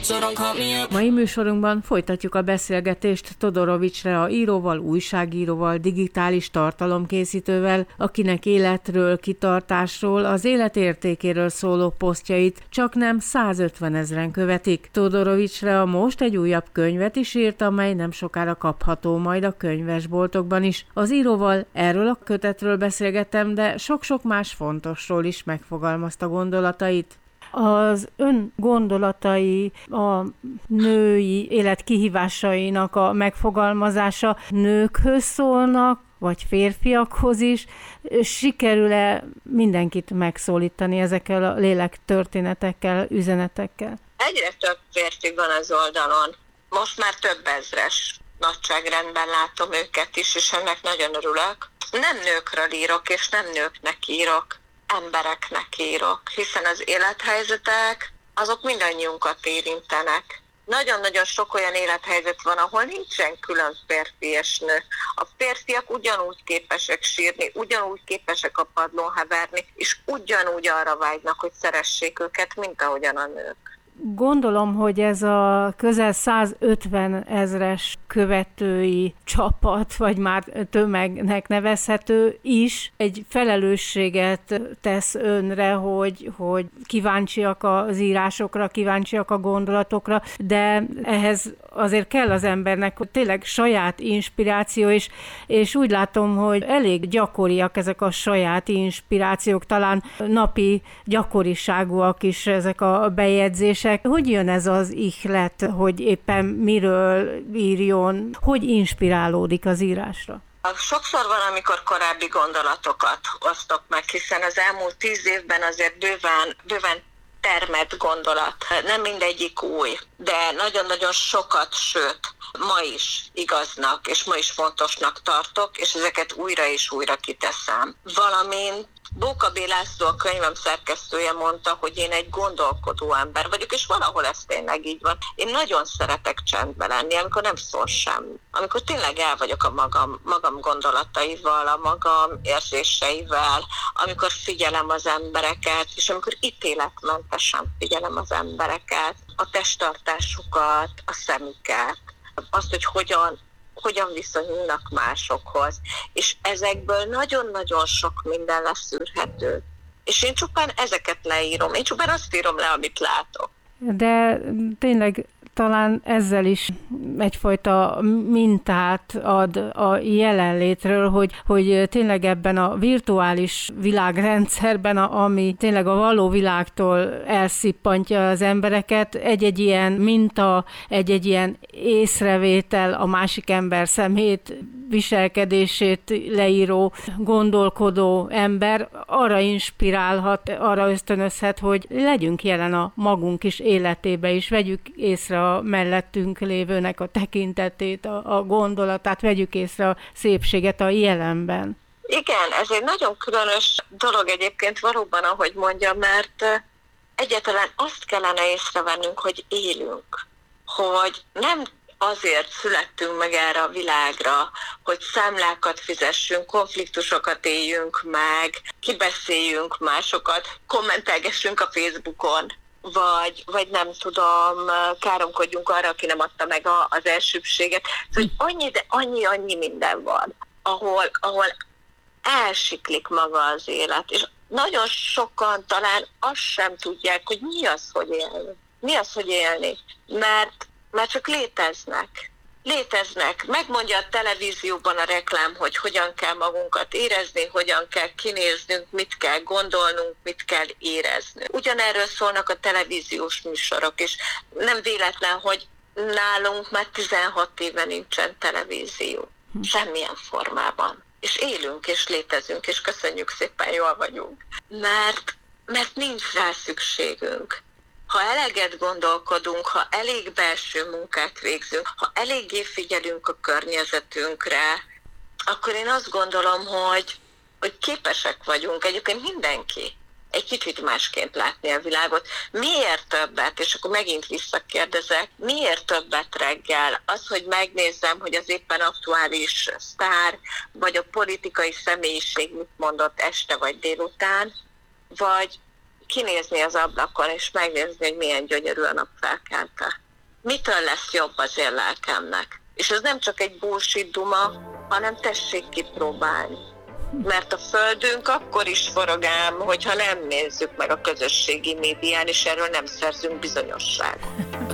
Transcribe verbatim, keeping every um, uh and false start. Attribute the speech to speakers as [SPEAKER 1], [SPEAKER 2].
[SPEAKER 1] Mai műsorunkban folytatjuk a beszélgetést Todorovics Rea íróval, újságíróval, digitális tartalomkészítővel, akinek életről, kitartásról, az élet értékéről szóló posztjait csaknem százötven ezren követik. Todorovics Rea most egy újabb könyvet is írt, amely nem sokára kapható majd a könyvesboltokban is. Az íróval erről a kötetről beszélgettem, de sok-sok más fontosról is megfogalmazta gondolatait. Az ön gondolatai, a női élet kihívásainak a megfogalmazása nőkhöz szólnak, vagy férfiakhoz is? Sikerül-e mindenkit megszólítani ezekkel a lélektörténetekkel, üzenetekkel?
[SPEAKER 2] Egyre több férfi van az oldalon. Most már több ezres nagyságrendben látom őket is, és ennek nagyon örülök. Nem nőkről írok, és nem nőknek írok. Embereknek írok, hiszen az élethelyzetek, azok mindannyiunkat érintenek. Nagyon-nagyon sok olyan élethelyzet van, ahol nincsen külön férfi és nő. A férfiak ugyanúgy képesek sírni, ugyanúgy képesek a padlón heverni, és ugyanúgy arra vágynak, hogy szeressék őket, mint ahogyan a nők.
[SPEAKER 1] Gondolom, hogy ez a közel százötven ezres követői csapat, vagy már tömegnek nevezhető is, egy felelősséget tesz önre, hogy, hogy kíváncsiak az írásokra, kíváncsiak a gondolatokra, de ehhez azért kell az embernek tényleg saját inspiráció, és, és úgy látom, hogy elég gyakoriak ezek a saját inspirációk, talán napi gyakoriságúak is ezek a bejegyzések. Hogy jön ez az ihlet, hogy éppen miről írjon, hogy inspirálódik az írásra?
[SPEAKER 2] Sokszor van, amikor korábbi gondolatokat osztok meg, hiszen az elmúlt tíz évben azért bőven, bőven termett gondolat. Nem mindegyik új, de nagyon-nagyon sokat, sőt, ma is igaznak, és ma is fontosnak tartok, és ezeket újra és újra kiteszem. Valamint Bóka B. László, a könyvem szerkesztője mondta, hogy én egy gondolkodó ember vagyok, és valahol ez tényleg így van. Én nagyon szeretek csendben lenni, amikor nem szól semmi. Amikor tényleg el vagyok a magam, magam gondolataival, a magam érzéseivel, amikor figyelem az embereket, és amikor ítéletmentesen figyelem az embereket, a testtartásukat, a szemüket, azt, hogy hogyan hogyan viszonyulnak másokhoz. És ezekből nagyon-nagyon sok minden leszűrhető. És én csupán ezeket leírom. Én csupán azt írom le, amit látok.
[SPEAKER 1] De tényleg talán ezzel is egyfajta mintát ad a jelenlétről, hogy, hogy tényleg ebben a virtuális világrendszerben, ami tényleg a való világtól elszippantja az embereket, egy-egy ilyen minta, egy-egy ilyen észrevétel a másik ember szemét, viselkedését leíró, gondolkodó ember arra inspirálhat, arra ösztönözhet, hogy legyünk jelen a magunk is életébe is, vegyük észre a mellettünk lévőnek a tekintetét, a, a gondolatát, vegyük észre a szépséget a jelenben.
[SPEAKER 2] Igen, ez egy nagyon különös dolog egyébként valóban, ahogy mondja, mert egyáltalán azt kellene észrevennünk, hogy élünk, hogy nem azért születtünk meg erre a világra, hogy számlákat fizessünk, konfliktusokat éljünk meg, kibeszéljünk másokat, kommentelgessünk a Facebookon, vagy, vagy nem tudom, káromkodjunk arra, aki nem adta meg a, az elsőbséget. Szóval annyi, de annyi, annyi minden van, ahol, ahol elsiklik maga az élet, és nagyon sokan talán azt sem tudják, hogy mi az, hogy élni. Mi az, hogy élni? Mert Mert csak léteznek. Léteznek. Megmondja a televízióban a reklám, hogy hogyan kell magunkat érezni, hogyan kell kinéznünk, mit kell gondolnunk, mit kell éreznünk. Ugyanerről szólnak a televíziós műsorok, és nem véletlen, hogy nálunk már tizenhat éve nincsen televízió. Semmilyen formában. És élünk, és létezünk, és köszönjük szépen, jól vagyunk. Mert, mert nincs rá szükségünk. Ha eleget gondolkodunk, ha elég belső munkát végzünk, ha eléggé figyelünk a környezetünkre, akkor én azt gondolom, hogy, hogy képesek vagyunk, egyébként mindenki, egy kicsit másként látni a világot. Miért többet, és akkor megint visszakérdezek, miért többet reggel? Az, hogy megnézzem, hogy az éppen aktuális sztár, vagy a politikai személyiség mit mondott este vagy délután, vagy kinézni az ablakon, és megnézni, hogy milyen gyönyörű a nap felkelte. Mitől lesz jobb az én lelkemnek? És ez nem csak egy bullshit duma, hanem tessék kipróbálni. Mert a földünk akkor is forog ám, hogyha nem nézzük meg a közösségi médián, és erről nem szerzünk bizonyosságot.